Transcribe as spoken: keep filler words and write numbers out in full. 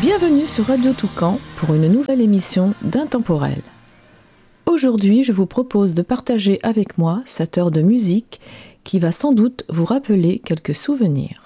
Bienvenue sur Radio Toucan pour une nouvelle émission d'Intemporel. Aujourd'hui, je vous propose de partager avec moi cette heure de musique qui va sans doute vous rappeler quelques souvenirs.